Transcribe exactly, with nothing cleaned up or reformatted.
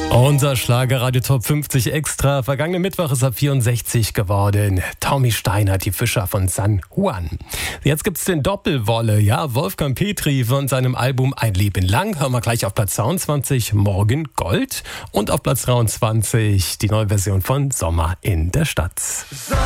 Unser Schlagerradio Top fünfzig Extra. Vergangenen Mittwoch ist er vierundsechzig geworden. Tommy Steiner, die Fischer von San Juan. Jetzt gibt's den Doppelwolle. Ja, Wolfgang Petri von seinem Album Ein Leben lang. Hören wir gleich auf Platz zweiundzwanzig Morgen Gold. Und auf Platz dreiundzwanzig die neue Version von Sommer in der Stadt.